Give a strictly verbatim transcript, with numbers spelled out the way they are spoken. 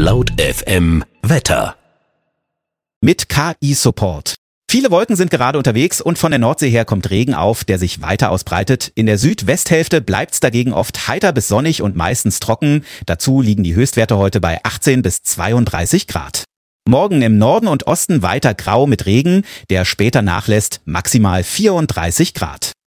Laut F M Wetter. Mit K I-Support. Viele Wolken sind gerade unterwegs und von der Nordsee her kommt Regen auf, der sich weiter ausbreitet. In der Südwesthälfte bleibt's dagegen oft heiter bis sonnig und meistens trocken. Dazu liegen die Höchstwerte heute bei achtzehn bis zweiunddreißig Grad. Morgen im Norden und Osten weiter grau mit Regen, der später nachlässt, maximal vierunddreißig Grad.